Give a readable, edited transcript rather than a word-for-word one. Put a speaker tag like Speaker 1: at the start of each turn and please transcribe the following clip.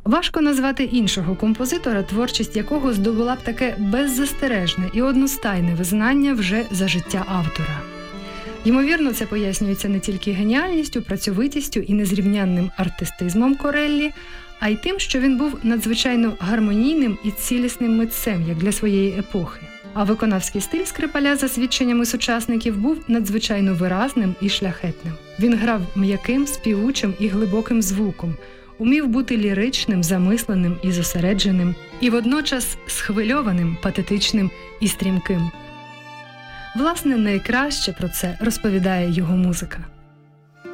Speaker 1: Важко назвати іншого композитора, творчість якого здобула б таке беззастережне і одностайне визнання вже за життя автора. Ймовірно, це пояснюється не тільки геніальністю, працьовитістю і незрівнянним артистизмом Кореллі, а й тим, що він був надзвичайно гармонійним і цілісним митцем, як для своєї епохи. А виконавський стиль Скрипаля, за свідченнями сучасників, був надзвичайно виразним і шляхетним. Він грав м'яким, співучим і глибоким звуком, умів бути ліричним, замисленим і зосередженим, і водночас схвильованим, патетичним і стрімким. Власне, найкраще про це розповідає його музика.